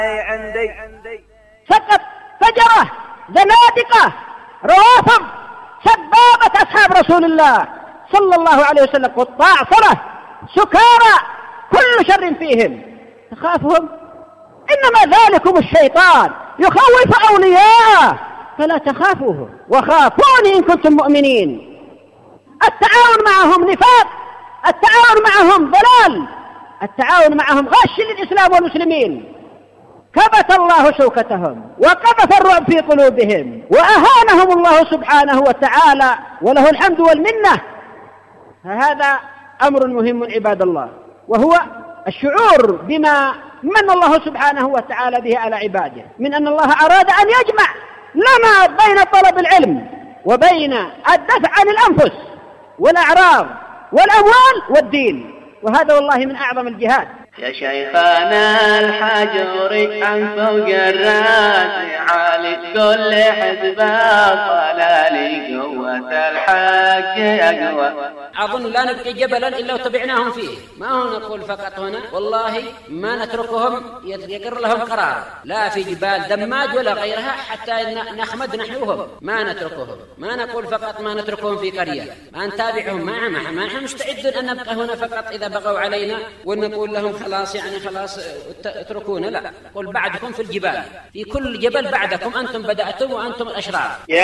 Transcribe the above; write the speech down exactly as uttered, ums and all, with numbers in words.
فقط فجرة زنادقة روافض سبابة أصحاب رسول الله صلى الله عليه وسلم، قطاع صلة سكارى كل شر فيهم. تخافهم؟ إنما ذلكم الشيطان يخوف أولياءه فلا تخافوه وخافوني إن كنتم مؤمنين. التعاون معهم نفاق، التعاون معهم ضلال، التعاون معهم غش للإسلام والمسلمين. كبت الله شوكتهم وقذف الرعب في قلوبهم وأهانهم الله سبحانه وتعالى وله الحمد والمنة. هذا أمر مهم عباد الله، وهو الشعور بما من الله سبحانه وتعالى به على عباده، من أن الله أراد أن يجمع لنا بين طلب العلم وبين الدفع عن الأنفس والأعراض والأموال والدين، وهذا والله من أعظم الجهاد. يا شيخنا الحجر عن فوق الراس عالي كل حزبات ضلالي قوة الحق أقوى. أظن لا نبقي جبلا إلا وتبعناهم فيه، ما هو نقول فقط هنا والله ما نتركهم يقر لهم قرار لا في جبال دماج ولا غيرها حتى نخمد نحوهم، ما نتركهم، ما نقول فقط ما نتركهم في قرية، ما نتابعهم معهم، ما نحن مستعدون أن نبقى هنا فقط إذا بغوا علينا ونقول لهم خلاص يعني خلاص اتركونا، لا، قل بعدكم في الجبال، في كل جبل بعدكم، أنتم بدأتم وأنتم الأشرار.